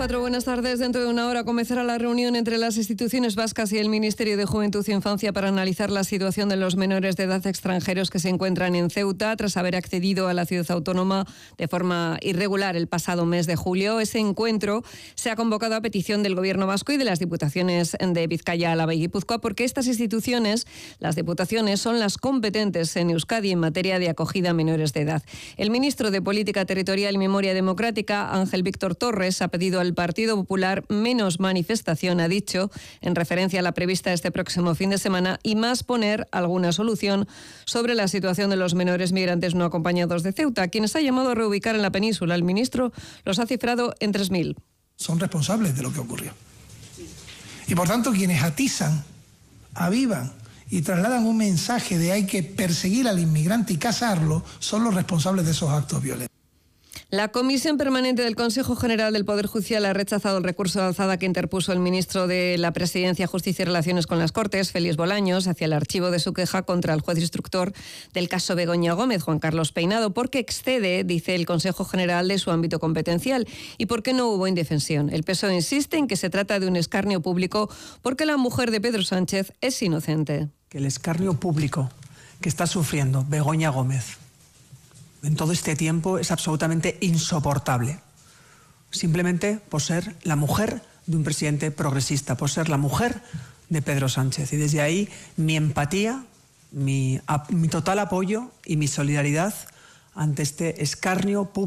4, buenas tardes. Dentro de una hora comenzará la reunión entre las instituciones vascas y el Ministerio de Juventud y Infancia para analizar la situación de los menores de edad extranjeros que se encuentran en Ceuta tras haber accedido a la ciudad autónoma de forma irregular el pasado mes de julio. Ese encuentro se ha convocado a petición del Gobierno vasco y de las diputaciones de Vizcaya, Álava y Guipúzcoa, porque estas instituciones, las diputaciones, son las competentes en Euskadi en materia de acogida a menores de edad. El ministro de Política Territorial y Memoria Democrática, Ángel Víctor Torres, ha pedido al Partido Popular menos manifestación, ha dicho, en referencia a la prevista este próximo fin de semana, y más poner alguna solución sobre la situación de los menores migrantes no acompañados de Ceuta, quienes ha llamado a reubicar en la península. El ministro los ha cifrado en 3.000. Son responsables de lo que ocurrió. Y por tanto, quienes atizan, avivan y trasladan un mensaje de hay que perseguir al inmigrante y casarlo, son los responsables de esos actos violentos. La Comisión Permanente del Consejo General del Poder Judicial ha rechazado el recurso de alzada que interpuso el ministro de la Presidencia, Justicia y Relaciones con las Cortes, Félix Bolaños, hacia el archivo de su queja contra el juez instructor del caso Begoña Gómez, Juan Carlos Peinado, porque excede, dice el Consejo General, de su ámbito competencial y porque no hubo indefensión. El PSOE insiste en que se trata de un escarnio público porque la mujer de Pedro Sánchez es inocente. Que el escarnio público que está sufriendo Begoña Gómez en todo este tiempo es absolutamente insoportable, simplemente por ser la mujer de un presidente progresista, por ser la mujer de Pedro Sánchez. Y desde ahí mi empatía, mi total apoyo y mi solidaridad ante este escarnio público.